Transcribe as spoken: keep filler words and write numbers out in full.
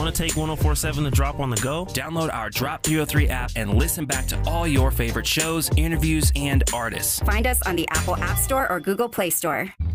Want to take one oh four point seven to Drop on the go? Download our Drop three oh three app and listen back to all your favorite shows, interviews, and artists. Find us on the Apple App Store or Google Play Store.